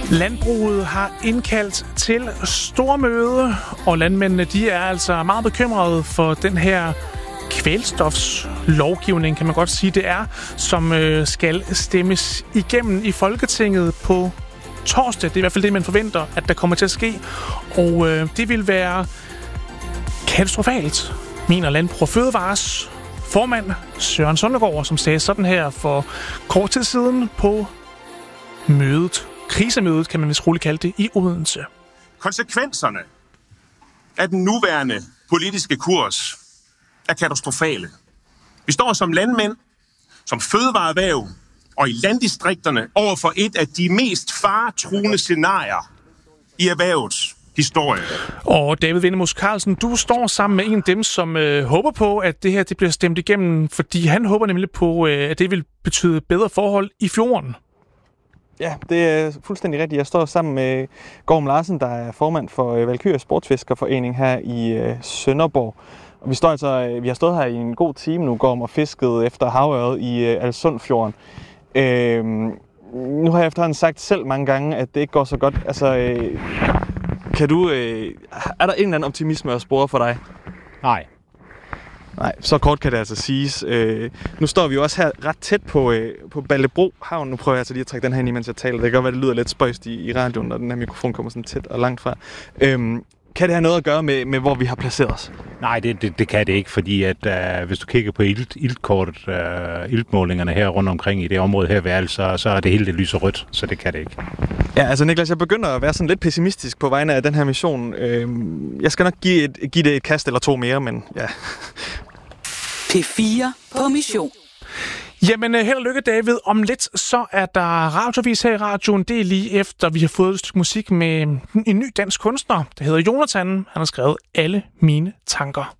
Landbruget har indkaldt til stormøde, og landmændene de er altså meget bekymrede for den her kvælstofslovgivning, kan man godt sige, det er, som skal stemmes igennem i Folketinget på torsdag. Det er i hvert fald det, man forventer, at der kommer til at ske, og det vil være katastrofalt, mener Landbrug og Fødevares formand Søren Søndergaard, som sagde sådan her for kort tid siden på mødet. Krisemødet, kan man vist roligt kalde det, i Odense. Konsekvenserne af den nuværende politiske kurs er katastrofale. Vi står som landmænd, som fødevareerhverv og i landdistrikterne over for et af de mest faretruende scenarier i erhvervets historie. Og David Vindemus Carlsen, du står sammen med en af dem, som håber på, at det her det bliver stemt igennem, fordi han håber nemlig på, at det vil betyde bedre forhold i fjorden. Ja, det er fuldstændig rigtigt. Jeg står sammen med Gorm Larsen, der er formand for Valkyrie Sportsfiskerforening her i Sønderborg. Og vi har stået her i en god time nu, Gorm, og fisket efter havørred i Alsundfjorden. Nu har jeg efterhånden sagt selv mange gange, at det ikke går så godt. Altså, er der en eller anden optimisme at spore for dig? Nej, så kort kan det altså siges. Nu står vi jo også her ret tæt på Ballebro havn. Nu prøver jeg altså lige at trække den her ind, mens jeg taler. Det kan godt være, det lyder lidt spøjst i radioen, når den her mikrofon kommer sådan tæt og langt fra. Kan det have noget at gøre med hvor vi har placeret os? Nej, det kan det ikke, fordi at hvis du kigger på iltkortet, iltmålingerne her rundt omkring i det område her ved alt, så er det hele det lyser rødt, så det kan det ikke. Ja, altså Niklas, jeg begynder at være sådan lidt pessimistisk på vegne af den her mission. Jeg skal nok give det et kast eller to mere, men ja. P4 på mission. Jamen, held og lykke, David. Om lidt, så er der radiovis her i radioen. Det er lige efter, vi har fået et stykke musik med en ny dansk kunstner, der hedder Jonathan. Han har skrevet Alle mine tanker.